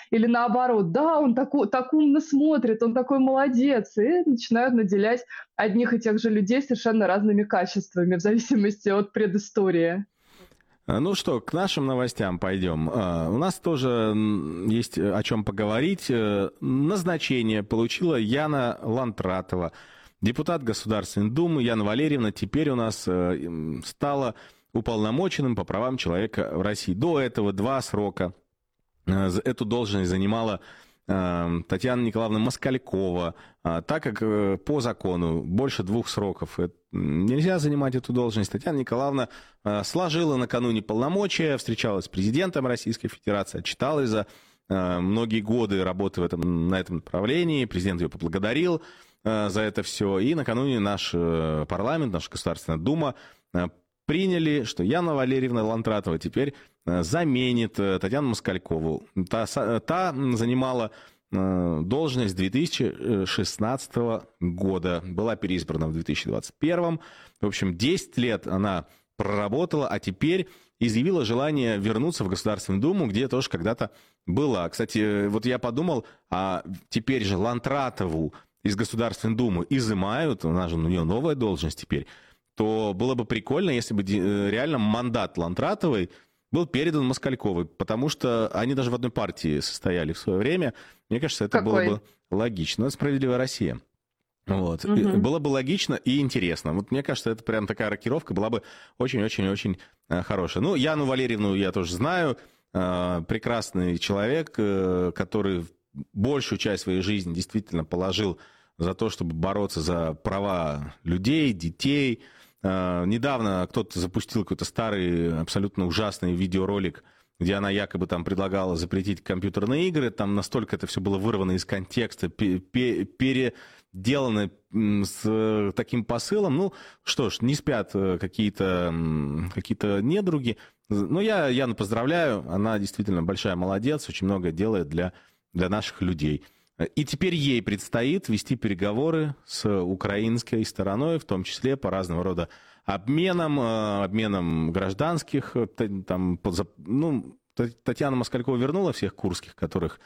или наоборот, да, он так умно смотрит, он такой молодец, и начинают наделять одних и тех же людей совершенно разными качествами в зависимости от предыстории. Ну что, к нашим новостям пойдем. У нас тоже есть о чем поговорить. Назначение получила Яна Лантратова, депутат Государственной Думы. Яна Валерьевна теперь у нас стала уполномоченным по правам человека в России. До этого 2 срока эту должность занимала Татьяна Николаевна Москалькова, так как по закону больше 2 сроков нельзя занимать эту должность, Татьяна Николаевна сложила накануне полномочия, встречалась с президентом Российской Федерации, отчиталась за многие годы работы на этом направлении, президент ее поблагодарил за это все, и накануне наш парламент, наша Государственная Дума приняли, что Яна Валерьевна Лантратова теперь заменит Татьяну Москалькову. Та занимала должность с 2016 года, была переизбрана в 2021. В общем, 10 лет она проработала, а теперь изъявила желание вернуться в Государственную Думу, где тоже когда-то была. Кстати, вот я подумал, а теперь же Лантратову из Государственной Думы изымают, у нее новая должность теперь, то было бы прикольно, если бы реально мандат Лантратовой был передан Москальковой, потому что они даже в одной партии состояли в свое время. Мне кажется, это было бы логично. Это «Справедливая Россия». Вот. Было бы логично и интересно. Вот мне кажется, это прям такая рокировка была бы очень-очень-очень хорошая. Ну, Яну Валерьевну я тоже знаю. Прекрасный человек, который большую часть своей жизни действительно положил за то, чтобы бороться за права людей, детей. Недавно кто-то запустил какой-то старый, абсолютно ужасный видеоролик, где она якобы там предлагала запретить компьютерные игры. Там настолько это все было вырвано из контекста, переделано с таким посылом. Ну, что ж, не спят какие-то недруги. Но я Яну поздравляю. Она действительно большая молодец, очень много делает для наших людей. И теперь ей предстоит вести переговоры с украинской стороной, в том числе по разного рода обменам гражданских. Там, Татьяна Москалькова вернула всех курских, которых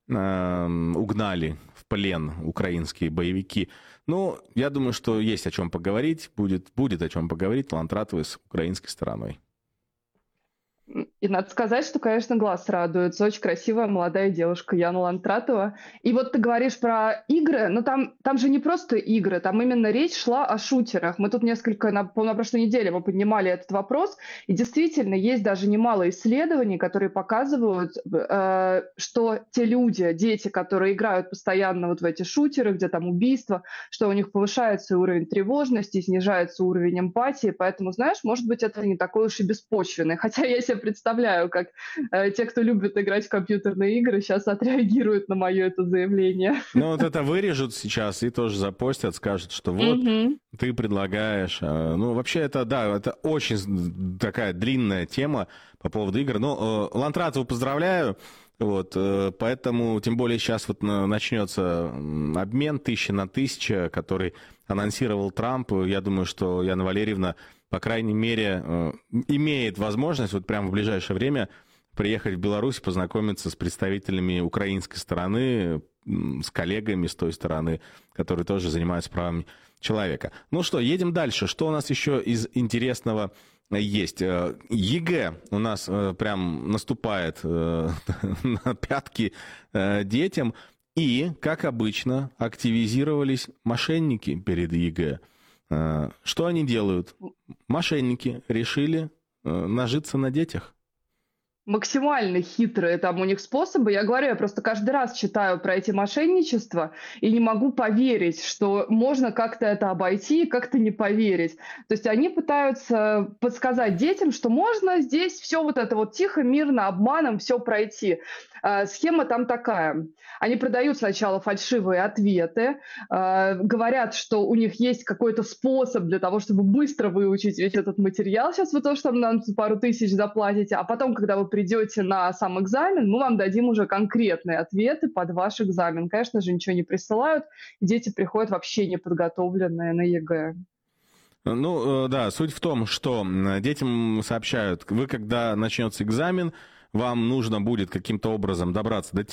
угнали в плен украинские боевики. Ну, я думаю, что есть о чем поговорить, будет о чем поговорить Лантратовой с украинской стороной. И надо сказать, что, конечно, глаз радуется. Очень красивая молодая девушка Яна Лантратова. И вот ты говоришь про игры, но там же не просто игры, там именно речь шла о шутерах. Мы тут на прошлой неделе мы поднимали этот вопрос, и действительно есть даже немало исследований, которые показывают, что те люди, дети, которые играют постоянно вот в эти шутеры, где там убийства, что у них повышается уровень тревожности, снижается уровень эмпатии. Поэтому, знаешь, может быть, это не такой уж и беспочвенный. Хотя я себе представляю, как те, кто любит играть в компьютерные игры, сейчас отреагируют на мое это заявление. Ну, вот это вырежут сейчас и тоже запостят, скажут, что вот ты предлагаешь. Ну, вообще, это, да, это очень такая длинная тема по поводу игр. Но Лантратову поздравляю. Вот, поэтому, тем более, сейчас вот начнется обмен 1000 на 1000, который анонсировал Трамп. Я думаю, что Яна Валерьевна, по крайней мере, имеет возможность вот прямо в ближайшее время приехать в Беларусь, познакомиться с представителями украинской стороны, с коллегами с той стороны, которые тоже занимаются правами человека. Ну что, едем дальше. Что у нас еще из интересного есть? ЕГЭ у нас прям наступает на пятки детям. И, как обычно, активизировались мошенники перед ЕГЭ. Что они делают? Мошенники решили нажиться на детях. Максимально хитрые там у них способы. Я говорю, я просто каждый раз читаю про эти мошенничества и не могу поверить, что можно как-то это обойти и как-то не поверить. То есть они пытаются подсказать детям, что можно здесь все вот это вот тихо, мирно, обманом все пройти. Схема там такая. Они продают сначала фальшивые ответы, говорят, что у них есть какой-то способ для того, чтобы быстро выучить весь этот материал. Сейчас вы тоже там нам пару тысяч заплатите, а потом, когда вы придете на сам экзамен, мы вам дадим уже конкретные ответы под ваш экзамен. Конечно же, ничего не присылают, дети приходят вообще неподготовленные на ЕГЭ. Ну, да, суть в том, что детям сообщают, вы, когда начнется экзамен, вам нужно будет каким-то образом добраться до